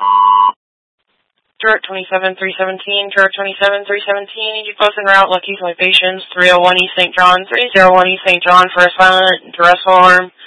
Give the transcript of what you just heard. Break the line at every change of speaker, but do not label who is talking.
Direct 27317, Direct 27317, EG close en route, Lucky Citations, 301 East St. John, 301 East St. John for a silent duress alarm.